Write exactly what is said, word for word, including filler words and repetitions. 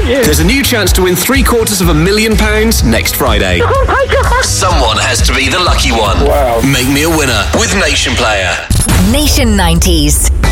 thank you. There's a new chance to win three quarters of a million pounds next Friday. Oh my God. Someone has to be the lucky one. Wow. Make me a winner with Nation Player. Nation nineties.